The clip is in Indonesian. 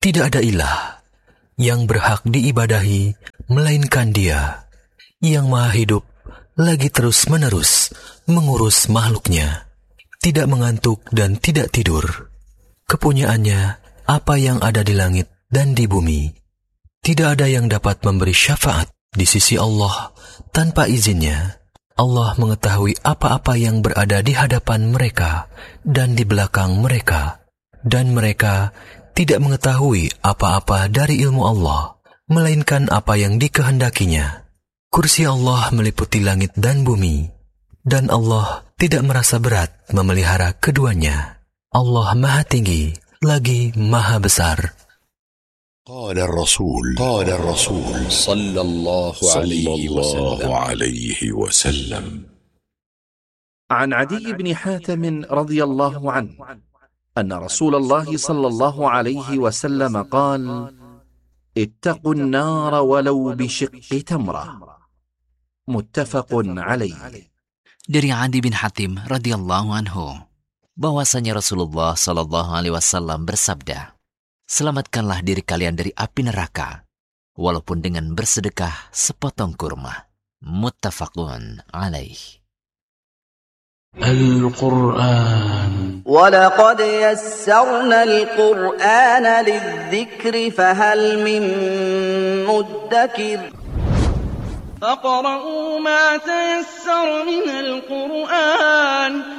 Tidak ada ilah yang berhak diibadahi melainkan Dia, yang Maha Hidup lagi terus-menerus mengurus makhluknya, tidak mengantuk dan tidak tidur. Kepunyaannya apa yang ada di langit dan di bumi. Tidak ada yang dapat memberi syafaat di sisi Allah tanpa izinnya. Allah mengetahui apa-apa yang berada di hadapan mereka dan di belakang mereka, dan mereka tidak mengetahui apa-apa dari ilmu Allah, melainkan apa yang dikehendakinya. Kursi Allah meliputi langit dan bumi, dan Allah tidak merasa berat memelihara keduanya. Allah Maha Tinggi, lagi Maha Besar. قال الرسول صلى الله عليه وسلم عن عدي بن حاتم رضي الله عنه أن رسول الله صلى الله عليه وسلم قال: اتقوا النار ولو بشق تمرة. متفق عليه. Dari Adi bin Hatim radhiyallahu anhu, bahwasanya Rasulullah sallallahu alaihi wasallam bersabda, selamatkanlah diri kalian dari api neraka, walaupun dengan bersedekah sepotong kurma. Muttafaqun alaih. Al-Quran. وَلَقَدْ يَسَّرْنَا الْقُرْآنَ لِلذِّكْرِ فَهَلْ مِن مُّدَّكِرٍ فَاقْرَؤُوا مَا تَيَسَّرَ مِنَ الْقُرْآنِ